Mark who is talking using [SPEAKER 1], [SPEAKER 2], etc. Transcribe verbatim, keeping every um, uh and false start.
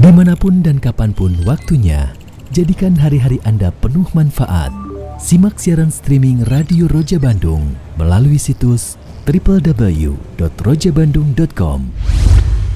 [SPEAKER 1] Dimanapun dan kapanpun waktunya, jadikan hari-hari Anda penuh manfaat. Simak siaran streaming Radio Roja Bandung melalui situs double-u double-u double-u dot roja bandung dot com.